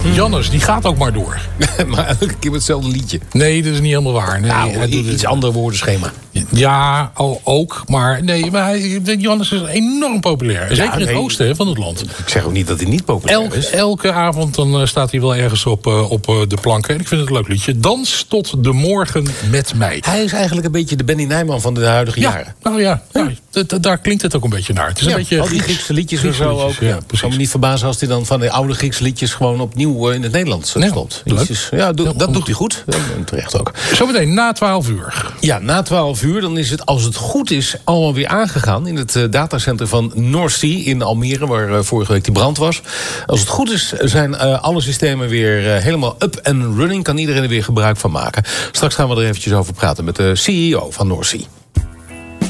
Jannes, die gaat ook maar door. Maar elke keer met hetzelfde liedje. Nee, dat is niet helemaal waar. Nee, Nou, iets ander woordenschema. Ja, ook. Maar Jannes is enorm populair. Zeker in het oosten van het land. Ik zeg ook niet dat hij niet populair is. Elke avond dan staat hij wel ergens op de planken. En ik vind het een leuk liedje. Dans tot de morgen met mij. Hij is eigenlijk een beetje de Benny Nijman van de huidige jaren. Nou ja. Daar klinkt het ook een beetje naar. Het is een beetje al die Griekse liedjes en zo ook. Ja, ik zou me niet verbazen als hij dan van de oude Griekse liedjes gewoon opnieuw in het Nederlands stopt. Dat doet hij goed. En terecht ook. Zometeen na 12 uur. Ja, na 12 uur dan is het, als het goed is, allemaal weer aangegaan in het datacenter van North Sea in Almere, waar vorige week die brand was. Als het goed is, zijn alle systemen weer helemaal up and running. Kan iedereen er weer gebruik van maken. Straks gaan we er eventjes over praten met de CEO van North Sea.